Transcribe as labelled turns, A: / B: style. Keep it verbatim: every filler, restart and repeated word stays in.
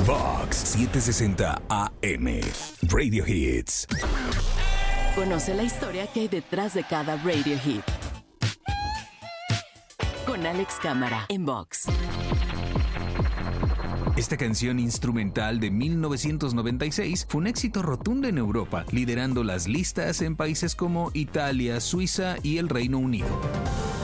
A: Vox setecientos sesenta A M. Radio Hits.
B: Conoce la historia que hay detrás de cada radio hit. Con Alex Cámara en Vox.
C: Esta canción instrumental de mil novecientos noventa y seis fue un éxito rotundo en Europa, liderando las listas en países como Italia, Suiza y el Reino Unido.